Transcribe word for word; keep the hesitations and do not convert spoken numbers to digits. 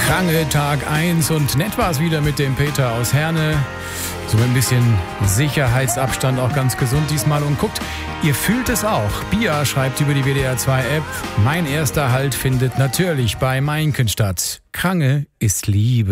Krange Tag eins und nett war es wieder mit dem Peter aus Herne. So ein bisschen Sicherheitsabstand, auch ganz gesund diesmal. Und guckt, ihr fühlt es auch. Bia schreibt über die W D R zwei App, mein erster Halt findet natürlich bei Meinken statt. Krange ist Liebe.